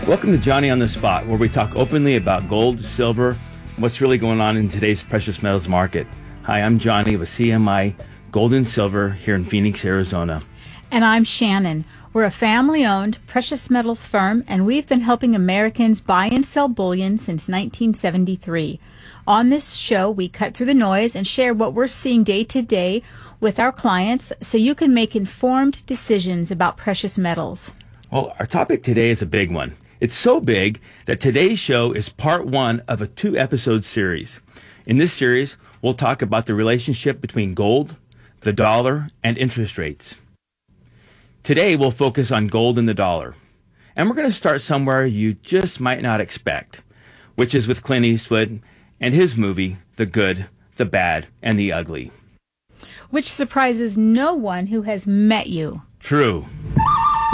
Welcome to Johnny on the Spot, where we talk openly about gold, silver, and what's really going on in today's precious metals market. Hi, I'm Johnny with CMI Gold and Silver here in Phoenix, Arizona. And I'm Shannon. We're a family-owned precious metals firm, and we've been helping Americans buy and sell bullion since 1973. On this show, we cut through the noise and share what we're seeing day to day with our clients so you can make informed decisions about precious metals. Well, our topic today is a big one. It's so big that today's show is part one of a 2-episode series. In this series, we'll talk about the relationship between gold, the dollar, and interest rates. Today, we'll focus on gold and the dollar. And we're going to start somewhere you just might not expect, which is with Clint Eastwood and his movie, The Good, the Bad, and the Ugly. Which surprises no one who has met you. True.